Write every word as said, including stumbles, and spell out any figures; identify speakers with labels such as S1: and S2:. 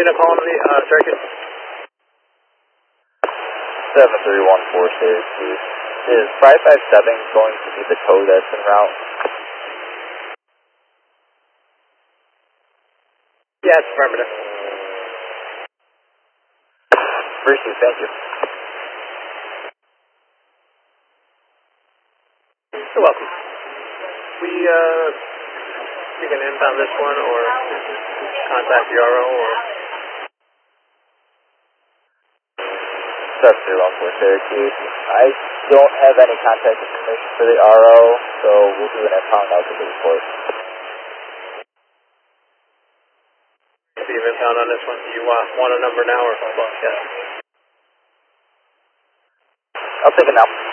S1: Signal calling the uh, circuit.
S2: seven three one four Syracuse. Is five five seven going to be the code that's en route?
S1: Yes, affirmative.
S2: Appreciate it, thank you.
S1: You're welcome. We, uh, we can inbound this one or contact the R O or...
S2: seven three one four Syracuse. I don't have any contact information for the R O, so we'll do an impound out to the report.
S1: See if inbound on this one. Do you uh, want a number now or phone? Yes.
S2: I'll take it now.